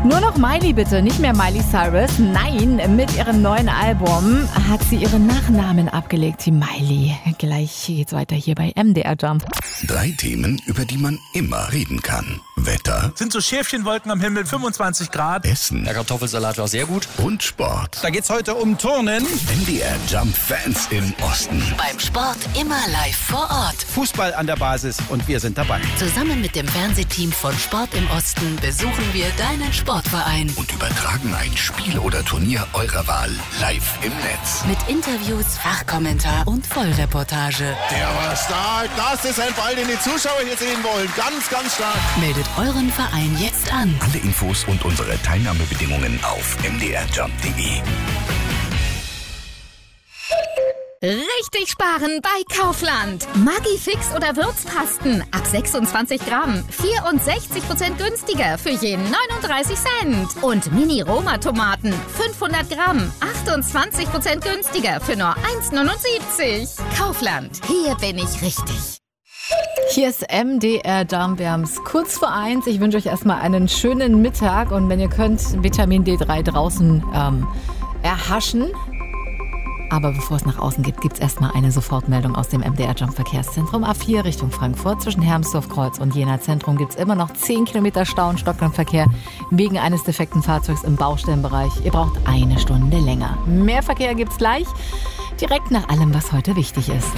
Nur noch Miley bitte, nicht mehr Miley Cyrus. Nein, mit ihrem neuen Album hat sie ihren Nachnamen abgelegt, die Miley. Gleich geht's weiter hier bei MDR Jump. 3 Themen, über die man immer reden kann. Wetter. Sind so Schäfchenwolken am Himmel, 25 Grad. Essen. Der Kartoffelsalat war sehr gut. Und Sport. Da geht's heute um Turnen. MDR Jump Fans im Osten. Beim Sport immer live vor Ort. Fußball an der Basis und wir sind dabei. Zusammen mit dem Fernsehteam von Sport im Osten besuchen wir deinen Sportverein. Und übertragen ein Spiel oder Turnier eurer Wahl live im Netz. Mit Interviews, Fachkommentar und Vollreportage. Der war stark. Das ist ein Ball, den die Zuschauer hier sehen wollen. Ganz, ganz stark. Meldet euren Verein jetzt an. Alle Infos und unsere Teilnahmebedingungen auf mdrjump.de. Richtig sparen bei Kaufland. Maggi-Fix oder Würzpasten ab 26 Gramm. 64% günstiger für je 39 Cent. Und Mini-Roma-Tomaten 500 Gramm. 28% günstiger für nur 1,79. Kaufland. Hier bin ich richtig. Hier ist MDR Jump. Wir haben es kurz vor 1. Ich wünsche euch erstmal einen schönen Mittag. Und wenn ihr könnt, Vitamin D3 draußen erhaschen. Aber bevor es nach außen geht, gibt es erstmal eine Sofortmeldung aus dem MDR Jump Verkehrszentrum. A4 Richtung Frankfurt. Zwischen Hermsdorf-Kreuz und Jena Zentrum gibt es immer noch 10 Kilometer Stau und Stocklandverkehr wegen eines defekten Fahrzeugs im Baustellenbereich. Ihr braucht eine Stunde länger. Mehr Verkehr gibt es gleich, direkt nach allem, was heute wichtig ist.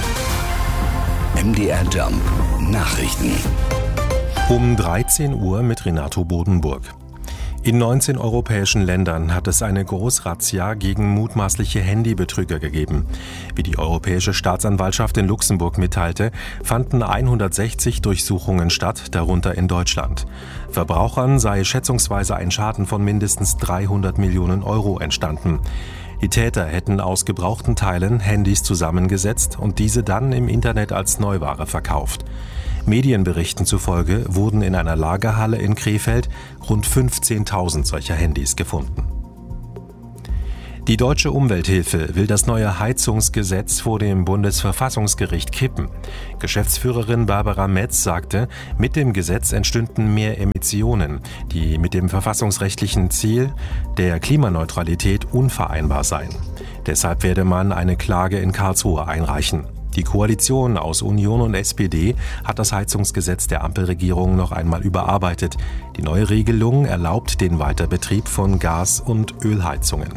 MDR Jump Nachrichten. Um 13 Uhr mit Renato Bodenburg. In 19 europäischen Ländern hat es eine Großrazzia gegen mutmaßliche Handybetrüger gegeben. Wie die Europäische Staatsanwaltschaft in Luxemburg mitteilte, fanden 160 Durchsuchungen statt, darunter in Deutschland. Verbrauchern sei schätzungsweise ein Schaden von mindestens 300 Millionen Euro entstanden. Die Täter hätten aus gebrauchten Teilen Handys zusammengesetzt und diese dann im Internet als Neuware verkauft. Medienberichten zufolge wurden in einer Lagerhalle in Krefeld rund 15.000 solcher Handys gefunden. Die Deutsche Umwelthilfe will das neue Heizungsgesetz vor dem Bundesverfassungsgericht kippen. Geschäftsführerin Barbara Metz sagte, mit dem Gesetz entstünden mehr Emissionen, die mit dem verfassungsrechtlichen Ziel der Klimaneutralität unvereinbar seien. Deshalb werde man eine Klage in Karlsruhe einreichen. Die Koalition aus Union und SPD hat das Heizungsgesetz der Ampelregierung noch einmal überarbeitet. Die neue Regelung erlaubt den Weiterbetrieb von Gas- und Ölheizungen.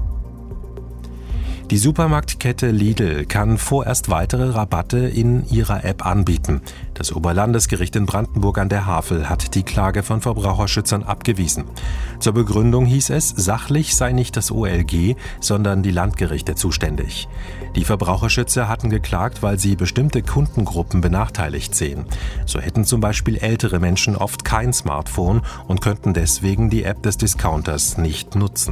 Die Supermarktkette Lidl kann vorerst weitere Rabatte in ihrer App anbieten. Das Oberlandesgericht in Brandenburg an der Havel hat die Klage von Verbraucherschützern abgewiesen. Zur Begründung hieß es, sachlich sei nicht das OLG, sondern die Landgerichte zuständig. Die Verbraucherschützer hatten geklagt, weil sie bestimmte Kundengruppen benachteiligt sehen. So hätten zum Beispiel ältere Menschen oft kein Smartphone und könnten deswegen die App des Discounters nicht nutzen.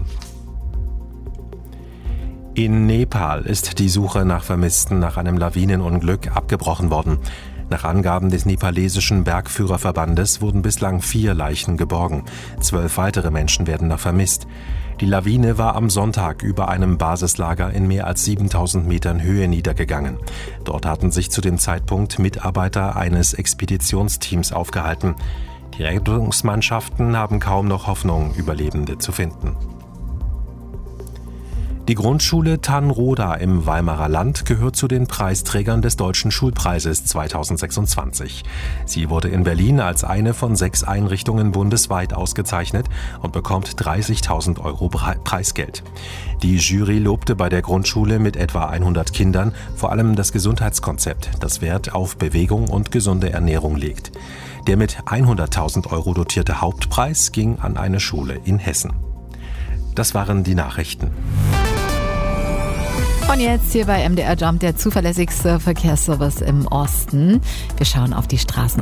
In Nepal ist die Suche nach Vermissten nach einem Lawinenunglück abgebrochen worden. Nach Angaben des nepalesischen Bergführerverbandes wurden bislang 4 Leichen geborgen. 12 weitere Menschen werden noch vermisst. Die Lawine war am Sonntag über einem Basislager in mehr als 7.000 Metern Höhe niedergegangen. Dort hatten sich zu dem Zeitpunkt Mitarbeiter eines Expeditionsteams aufgehalten. Die Rettungsmannschaften haben kaum noch Hoffnung, Überlebende zu finden. Die Grundschule Tannroda im Weimarer Land gehört zu den Preisträgern des Deutschen Schulpreises 2026. Sie wurde in Berlin als eine von 6 Einrichtungen bundesweit ausgezeichnet und bekommt 30.000 Euro Preisgeld. Die Jury lobte bei der Grundschule mit etwa 100 Kindern vor allem das Gesundheitskonzept, das Wert auf Bewegung und gesunde Ernährung legt. Der mit 100.000 Euro dotierte Hauptpreis ging an eine Schule in Hessen. Das waren die Nachrichten. Und jetzt hier bei MDR Jump, der zuverlässigste Verkehrsservice im Osten. Wir schauen auf die Straßen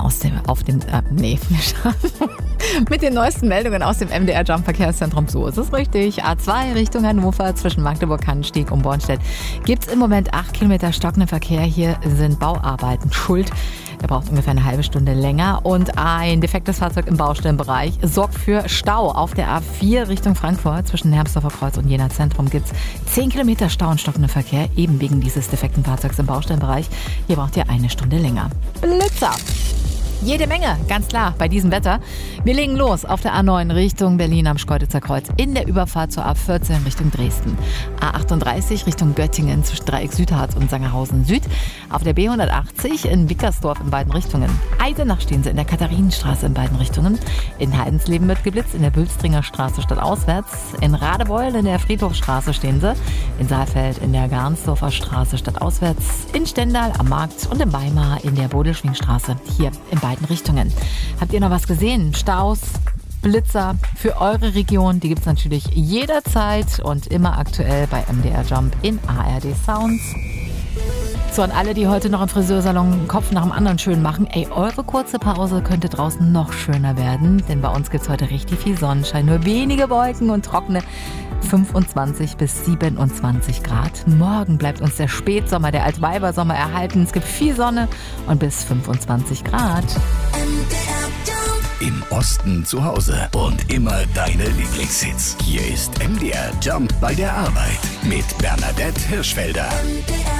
mit den neuesten Meldungen aus dem MDR Jump Verkehrszentrum. So ist es richtig. A2 Richtung Hannover zwischen Magdeburg-Cannstatt und Bornstedt gibt es im Moment 8 Kilometer stockenden Verkehr. Hier sind Bauarbeiten schuld. Er braucht ungefähr eine halbe Stunde länger und ein defektes Fahrzeug im Baustellenbereich sorgt für Stau. Auf der A4 Richtung Frankfurt zwischen Hermsdorfer Kreuz und Jena Zentrum gibt es 10 Kilometer Stau und stockenden Verkehr, eben wegen dieses defekten Fahrzeugs im Baustellenbereich. Hier braucht ihr eine Stunde länger. Blitzer! Jede Menge, ganz klar, bei diesem Wetter. Wir legen los auf der A9 Richtung Berlin am Schkeuditzer Kreuz in der Überfahrt zur A14 Richtung Dresden. A38 Richtung Göttingen zwischen Dreieck Südharz und Sangerhausen Süd. Auf der B180 in Wickersdorf in beiden Richtungen. Eisenach stehen sie in der Katharinenstraße in beiden Richtungen. In Heidensleben wird geblitzt, in der Bülstringer Straße stadtauswärts. In Radebeul in der Friedhofstraße stehen sie. In Saalfeld in der Garnsdorfer Straße stadtauswärts. In Stendal am Markt und in Weimar in der Bodelschwingstraße hier in beiden Richtungen. Habt ihr noch was gesehen? Staus, Blitzer für eure Region, die gibt es natürlich jederzeit und immer aktuell bei MDR Jump in ARD Sounds. So, an alle, die heute noch im Friseursalon einen Kopf nach dem anderen schön machen. Ey, eure kurze Pause könnte draußen noch schöner werden, denn bei uns gibt es heute richtig viel Sonnenschein. Nur wenige Wolken und trockene 25 bis 27 Grad. Morgen bleibt uns der Spätsommer, der Altweibersommer erhalten. Es gibt viel Sonne und bis 25 Grad. Im Osten zu Hause und immer deine Lieblingshits. Hier ist MDR Jump bei der Arbeit mit Bernadette Hirschfelder.